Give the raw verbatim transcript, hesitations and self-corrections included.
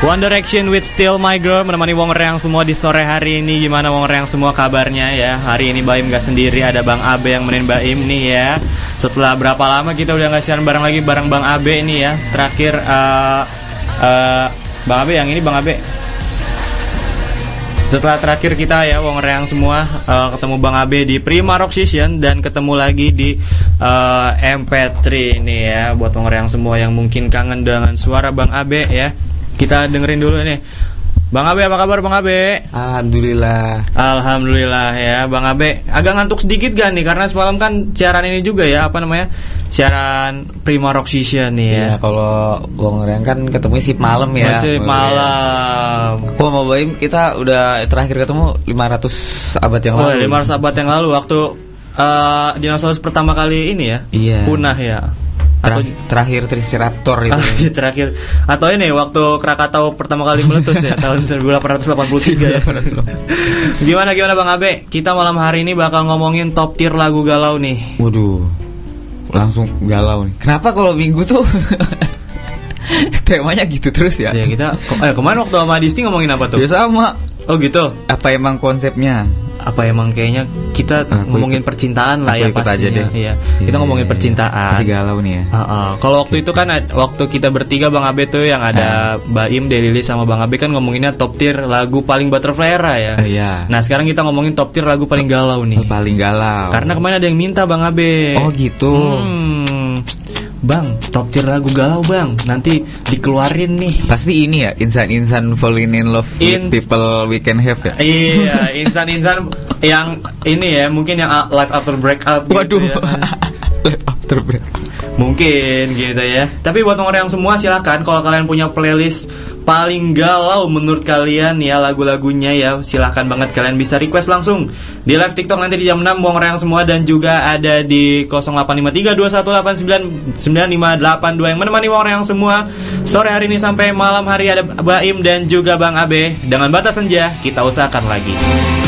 One Direction with Still My Girl menemani Wong Reang semua di sore hari ini. Gimana Wong Reang semua kabarnya ya? Hari ini Baim gak sendiri, ada Bang Abe yang menemenin Baim nih ya. Setelah berapa lama kita udah gak siaran bareng lagi bareng Bang Abe nih ya. Terakhir uh, uh, Bang Abe yang ini Bang Abe. Setelah terakhir kita ya Wong Reang semua uh, ketemu Bang Abe di Prima Rock Session dan ketemu lagi di uh, M P tiga nih ya. Buat Wong Reang semua yang mungkin kangen dengan suara Bang Abe ya, kita dengerin dulu nih. Bang Abe, apa kabar Bang Abe? Alhamdulillah. Alhamdulillah ya Bang Abe. Agak ngantuk sedikit gak nih? Karena semalam kan siaran ini juga ya, apa namanya, siaran Prima Rock Session nih ya. Iya, kalau Wong Reang kan ketemu sip malam ya. Masih malam. Gua mau Baim, kita udah terakhir ketemu lima ratus abad yang oh, lalu. lima ratus abad yang lalu waktu uh, dinosaurus pertama kali ini ya. Iya. Punah ya. Atau Atau terakhir Triceratops itu. ah, terakhir atau ini waktu Krakatau pertama kali meletus ya tahun seribu delapan ratus delapan puluh tiga ya. Gimana gimana Bang Abe? Kita malam hari ini bakal ngomongin top tier lagu galau nih. Waduh. Langsung galau nih. Kenapa kalau minggu tuh temanya gitu terus ya? Ya kita eh kemarin waktu sama Disti ngomongin apa tuh? Ya sama. Oh gitu. Apa emang konsepnya? Apa emang kayaknya kita aku ngomongin ikut, percintaan lah ya ikut pastinya. aja deh. Iya. Ya, kita ngomongin ya, percintaan. Pasti galau nih ya. Uh-uh. Kalau waktu itu kan waktu kita bertiga Bang Abe tuh yang ada uh. Baim, Delilis sama Bang Abe kan ngomonginnya top tier lagu paling butterfly era ya. Uh, iya. Nah sekarang kita ngomongin top tier lagu paling galau nih. Paling galau. Karena kemarin ada yang minta Bang Abe. Oh gitu. Hmm. Bang, top tier lagu galau Bang, nanti dikeluarin nih. Pasti ini ya, insan-insan falling in love with In... people we can have ya. Iya, insan-insan yang ini ya, mungkin yang life after breakup. Waduh. Gitu ya. Life after breakup. Mungkin gitu ya. Tapi buat orang yang semua silakan kalau kalian punya playlist paling galau menurut kalian ya lagu-lagunya ya, silahkan banget kalian bisa request langsung di live TikTok nanti di jam enam Wong Reang semua, dan juga ada di nol delapan lima tiga dua satu delapan sembilan sembilan lima delapan dua yang menemani Wong Reang semua sore hari ini sampai malam hari. Ada Baim dan juga Bang Abe. Dengan batas senja kita usahakan lagi.